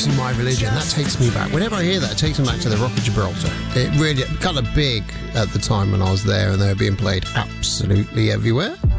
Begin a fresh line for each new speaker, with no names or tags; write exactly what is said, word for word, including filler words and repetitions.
Seriously My Religion, that takes me back. Whenever I hear that, it takes me back to the Rock of Gibraltar. It really kind of big at the time when I was there, and they were being played absolutely everywhere.